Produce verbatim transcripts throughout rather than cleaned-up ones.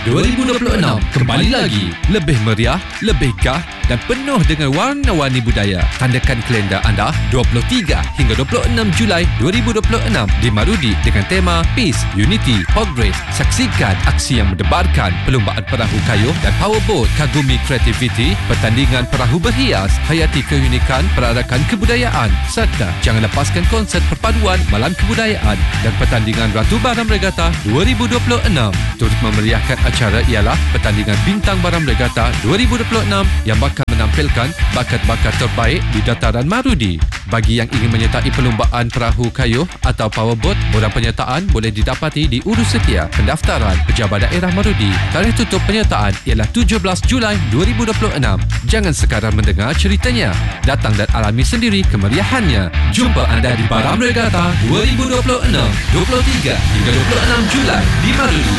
dua ribu dua puluh enam kembali lagi. Lebih meriah, lebih gah dan penuh dengan warna-warni budaya. Tandakan kalender anda dua puluh tiga hingga dua puluh enam Julai dua ribu dua puluh enam di Marudi dengan tema Peace, Unity, Progress. Saksikan aksi yang mendebarkan perlumbaan perahu kayuh dan powerboat, kagumi kreativiti, pertandingan perahu berhias, hayati keunikan perarakan kebudayaan serta jangan lepaskan konsert perpaduan malam kebudayaan dan pertandingan Ratu Baram Regatta dua ribu dua puluh enam. Turut memeriahkan acara ialah pertandingan Bintang Baram Regatta dua ribu dua puluh enam yang bakal menampilkan bakat-bakat terbaik di dataran Marudi. Bagi yang ingin menyertai perlumbaan perahu kayuh atau powerboat, borang penyertaan boleh didapati di Urus Setia Pendaftaran Pejabat Daerah Marudi. Tarikh tutup penyertaan ialah tujuh belas Julai dua ribu dua puluh enam. Jangan sekadar mendengar ceritanya, datang dan alami sendiri kemeriahannya. Jumpa anda di Baram Regatta dua ribu dua puluh enam, dua puluh tiga hingga dua puluh enam Julai di Marudi.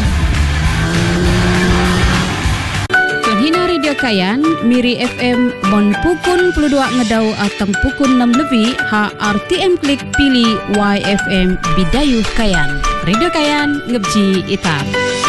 Hina Radio Kayan, Miri F M, Mon Pukun puluh dua Ngedau atau Pukun enam lebih, H R T M Klik pilih Y F M Bidayuh Kayan. Radio Kayan, Ngebji Hitam.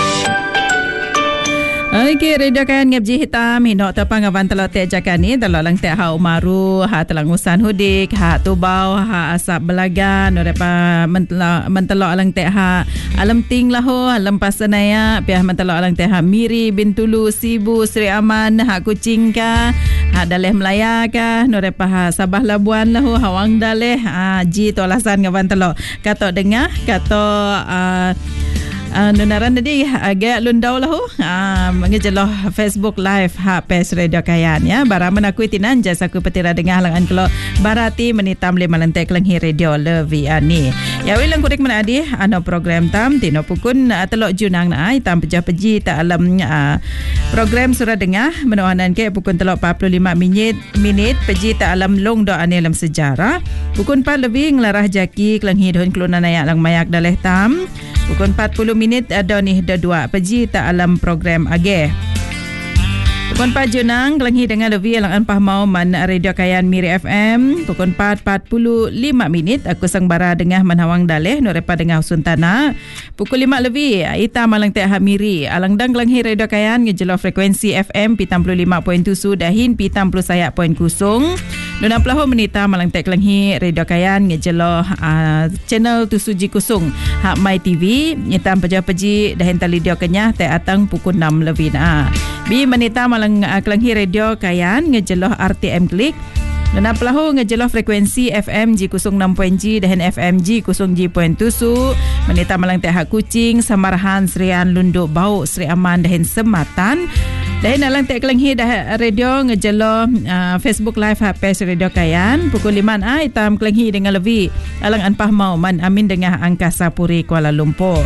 Okey, Radio Kayan Ngebji Hitam, hinok tepang awan telok tek jakan ni, telok lang tek ha umaru, ha telangusan hudik, ha tubau, ha asap belagan, orepa mentelok mentelok lang tek ha alam ting lahu, alam pasanaya, piah mentelok lang tek ha Miri Bintulu, Sibu, Sri Aman, ha Kucing ka, ha Daleh Melaya ka, orepa ha Sabah Labuan lahu, ha Wang Daleh, ha Ji tolasan ngawan telok. Katok dengar, katok uh, Uh, nunaran tadi agak lundau lahu uh, mengejeloh Facebook Live ha Pes Radio Kayan ya. Baraman aku itinan jasa aku petira dengar langan kelo barati menitam lima lentek lenghi radio levi ani. Ya wilang kurik menadi ano program tam tino pukun uh, telok junang na itam pejah peji ta alam uh, program surah dengar menuanan ke pukun telok empat puluh lima minit minit peji ta alam long do ani alam sejarah. Pukun empat lebih ngelarah jaki kelenghi don kelunan ayak lang mayak daleh tam. Pukul empat puluh minit ada ni dah dua peji tak alam program age. Pukul empat junang kelenghi dengan lebih alang anpah mau man Radio Kayan Miri F M. Pukul empat empat puluh lima minit aku sang bara dengah manhawang daleh norepa dengah Suntana. Pukul lima lebih ita malang tek ha Miri alang dang kelenghi Radio Kayan ngejelo frekuensi F M pitam puluh lima poin tujuh dahin pitam puluh sayak poin kosong. Nuna pelaho menita malang tek kelenghi Radio Kayan ngejelo uh, channel tusuji kusung ha My T V nyitam peja-peji dahin tali dio kenyah tek atang pukul enam lebih na. Bi menita malang uh, kelenghi Radio Kayan ngejelo R T M Klik. Nuna pelaho ngejelo frekuensi F M G kosong enam poin G dahin F M G kosong G poin tujuh. Menita malang tek hak Kucing, Samarahan, Serian, Lunduk, Bau, Sri Aman dahin Sematan. Dahin alang tek kelenghi dah radio ngejelo uh, Facebook Live H P Radio Kayan pukul lima a itam kelenghi dengan lebih alang anpah mau man amin dengan Angkasa Puri Kuala Lumpur.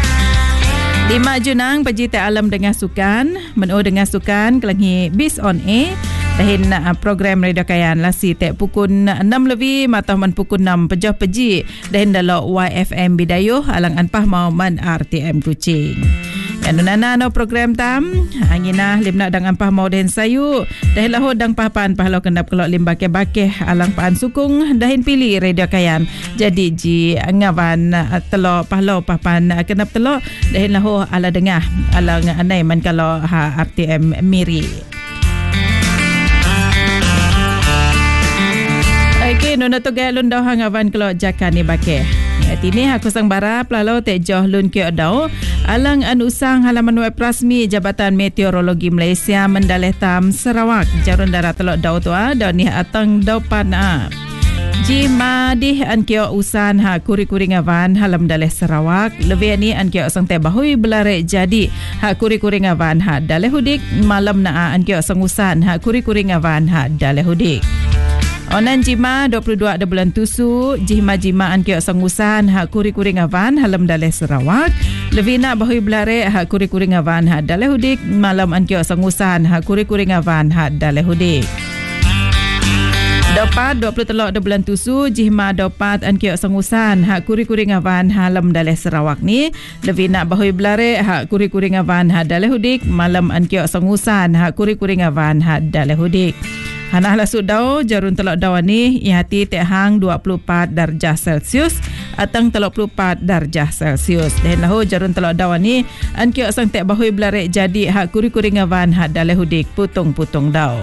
lima junang peji tek alam dengan sukan menu dengan sukan kelenghi Bis on Air dahin uh, program Radio Kayan lasi tek pukul enam lebih matah man pukul enam pejah peji dahin dalam Y F M Bidayuh alang anpah mau man R T M Kucing. Yang nana no program tam anginah limna dang ampah mau den sayu dahin lahu dang papan pahlo kendap kelok lim bake-bake alang paan sukung dahin pilih Radio Kayan jadi ji ngawan telok pahlo papan kendap telok dahin lahu ala dengah alang anai man kalau ha R T M Miri. Okey nona to gaya lundau hangawan kelok jakani bake. Tini aku sang bara pelalo tek joh lun ke adau alang an usang halaman web rasmi Jabatan Meteorologi Malaysia mendaleh tam Sarawak jarun darat telok dau tua dau ni atang dau pana ji madih an kio usan ha kuri-kuri ngawan halam daleh Sarawak lebih ni an kio sang te bahui belare jadi ha kuri-kuri ngawan ha daleh hudik malam na an kio sang usan ha kuri-kuri ngawan ha daleh hudik. Onan jima dua puluh dua ada bulan tusu jima-jima an kiok sangusan hak kuri-kuri ngawan halam daleh Sarawak lebih nak bahui belare hak kuri-kuri ngawan hak daleh hudik malam an kiok sangusan hak kuri-kuri ngawan hak daleh hudik. Dapat dua puluh telok ada bulan tusu jima dapat an kiok sangusan hak kuri-kuri ngawan halam daleh Sarawak ni lebih nak bahui belare hak kuri-kuri ngawan hak daleh hudik malam an kiok sangusan hak kuri-kuri ngawan hak daleh hudik. Hanah lasuk dau jarun telok dau ni ihati tek hang dua puluh empat darjah Celsius atang tiga puluh empat darjah Celsius. Dan lahu jarun telok dau ni an kiok sang tek bahui belarek jadi hak kuri-kuri ngawan hak daleh hudik putung-putung dau.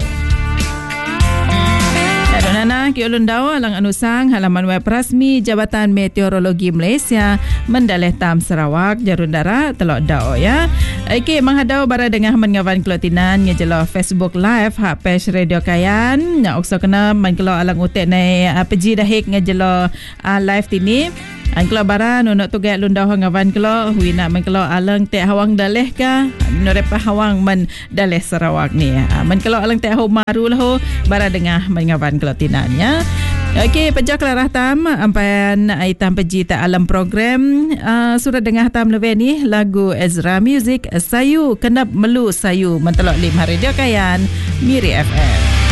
Nana ki ulun dau alang anusang halaman web rasmi Jabatan Meteorologi Malaysia mendaleh tam Sarawak jarun dara telok dau ya. Okey menghadau bara dengah mengawan kelotinan ngejelo Facebook live hak page Radio Kayan. Nak ukso kena mengkelo alang utek nai uh, peji dahik ngejelo uh, live tini. An kelo bara nunuk tugai lundau hangawan kelo hui nak mengkelo alang tek hawang daleh ka norepa hawang men daleh Sarawak ni. Uh, mengkelo alang tek hau maru lahu bara dengah mengawan kelotinan ya. Okey, pejak larah tam ampan aitam peji ta alam program uh, surat dengah tam lebih ni lagu Ezra Music Sayu Kenap Melu Sayu mentelok lim Radio Kayan Miri F M.